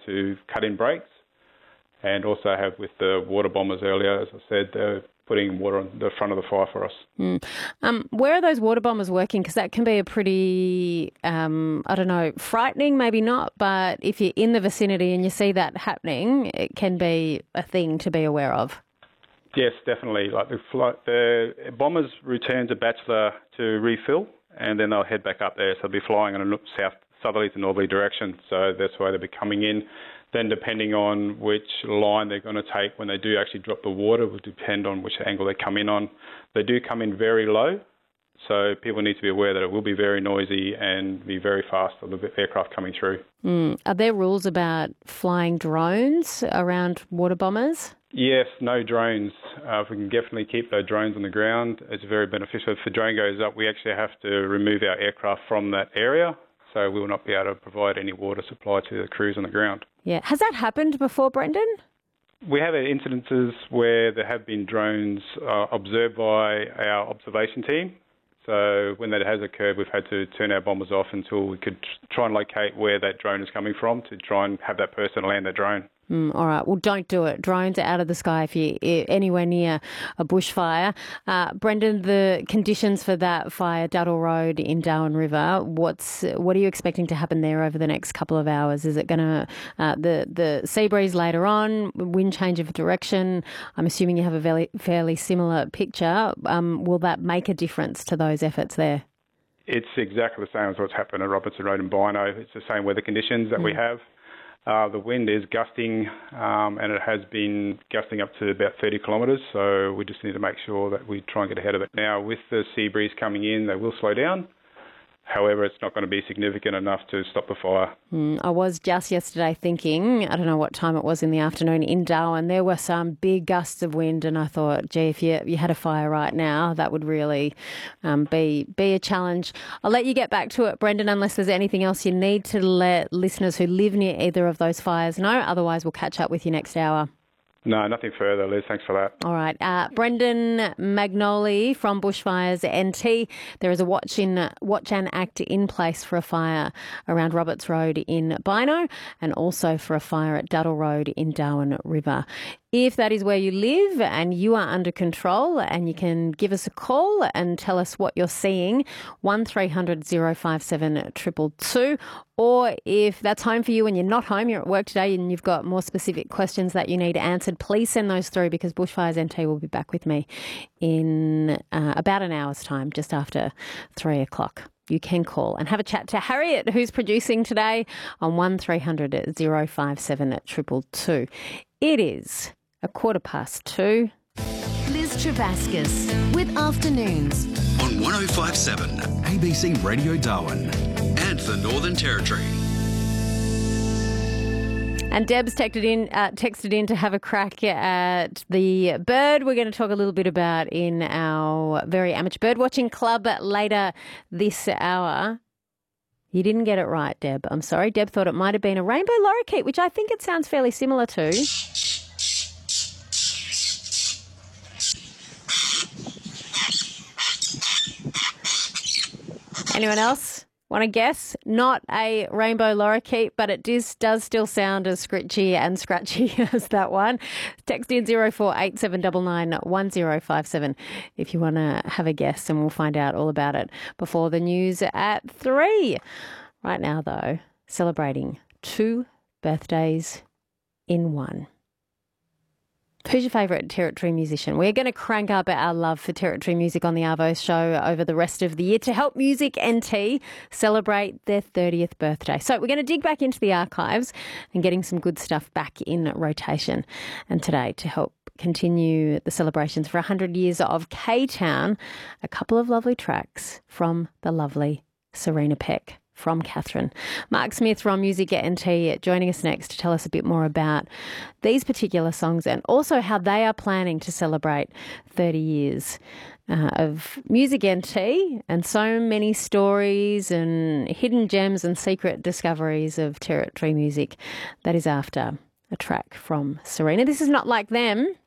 to cut in breaks, and also have with the water bombers earlier, as I said, they're putting water on the front of the fire for us. Where are those water bombers working? Because that can be a pretty, frightening, maybe not, but if you're in the vicinity and you see that happening, it can be a thing to be aware of. Yes, definitely. Like the bombers return to Bachelor to refill, and then they'll head back up there. So they'll be flying in a southerly to northerly direction. So that's why they'll be coming in. Then depending on which line they're going to take when they do actually drop the water will depend on which angle they come in on. They do come in very low, so people need to be aware that it will be very noisy and be very fast on the aircraft coming through. Are there rules about flying drones around water bombers? Yes, no drones. If we can definitely keep those drones on the ground, it's very beneficial. If the drone goes up, we actually have to remove our aircraft from that area, so we will not be able to provide any water supply to the crews on the ground. Yeah. Has that happened before, Brendan? We have had incidences where there have been drones observed by our observation team. So when that has occurred, we've had to turn our bombers off until we could try and locate where that drone is coming from to try and have that person land that drone. All right. Well, don't do it. Drones are out of the sky if you're anywhere near a bushfire. Brendan, the conditions for that fire, Duddle Road in Darwin River, what are you expecting to happen there over the next couple of hours? Is it going to, the sea breeze later on, wind change of direction? I'm assuming you have a fairly similar picture. Will that make a difference to those efforts there? It's exactly the same as what's happened at Robertson Road in Bynoe. It's the same weather conditions that we have. The wind is gusting, and it has been gusting up to about 30 kilometres, so we just need to make sure that we try and get ahead of it. Now, with the sea breeze coming in, they will slow down. However, it's not going to be significant enough to stop the fire. I was just yesterday thinking, I don't know what time it was in the afternoon in Darwin, there were some big gusts of wind, and I thought, gee, if you had a fire right now, that would really be a challenge. I'll let you get back to it, Brendan, unless there's anything else you need to let listeners who live near either of those fires know. Otherwise, we'll catch up with you next hour. No, nothing further, Liz. Thanks for that. All right. Brendan Magnoli from Bushfires NT. There is a watch and act in place for a fire around Roberts Road in Bynoe and also for a fire at Duddle Road in Darwin River. If that is where you live and you are under control, and you can give us a call and tell us what you're seeing, 1300 057 222. Or if that's home for you and you're not home, you're at work today and you've got more specific questions that you need answered, please send those through, because Bushfires NT will be back with me in about an hour's time, just after 3 o'clock. You can call and have a chat to Harriet, who's producing today, on 1300 057 222. It is 2:15. Liz Travascus with Afternoons on 1057 ABC Radio Darwin and the Northern Territory. And Deb's texted in to have a crack at the bird we're going to talk a little bit about in our very amateur bird watching club later this hour. You didn't get it right, Deb. I'm sorry. Deb thought it might have been a rainbow lorikeet, which I think it sounds fairly similar to. Anyone else want to guess? Not a rainbow lorikeet, but it does still sound as scritchy and scratchy as that one. Text in 048799 1057 if you want to have a guess, and we'll find out all about it before the news at 3. Right now, though, celebrating 2 birthdays in one. Who's your favourite Territory musician? We're going to crank up our love for Territory music on the Arvo show over the rest of the year to help Music NT celebrate their 30th birthday. So we're going to dig back into the archives and getting some good stuff back in rotation. And today, to help continue the celebrations for 100 years of K-Town, a couple of lovely tracks from the lovely Serena Peck from Catherine. Mark Smith from Music NT joining us next to tell us a bit more about these particular songs and also how they are planning to celebrate 30 years of Music NT, and so many stories and hidden gems and secret discoveries of Territory music. That is after a track from Serena. This is Not Like Them.